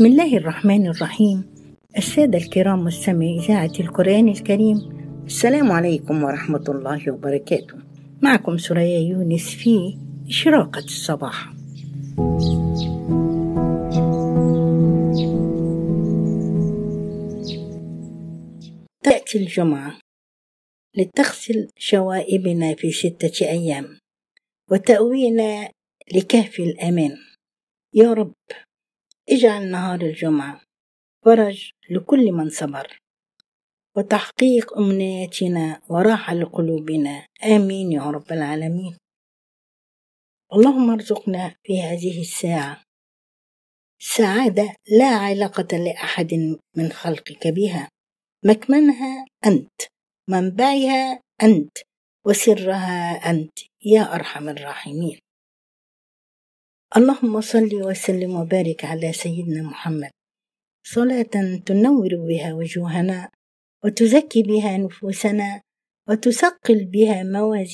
بسم الله الرحمن الرحيم. السادة الكرام مستمعي إذاعة القرآن الكريم، السلام عليكم ورحمة الله وبركاته. معكم سوريا يونس في إشراقة الصباح. تأتي الجمعة لتغسل شوائبنا في 6 أيام وتأوينا لكهف الأمان. يا رب اجعل نهار الجمعة فرج لكل من صبر وتحقيق أمنياتنا وراحة لقلوبنا، آمين يا رب العالمين. اللهم ارزقنا في هذه الساعة سعادة لا علاقة لأحد من خلقك بها، مكمنها أنت، منبعها أنت، وسرها أنت يا أرحم الراحمين. اللهم صل وسلم وبارك على سيدنا محمد صلاة تنور بها وجوهنا وتزكي بها نفوسنا وتثقل بها موازيننا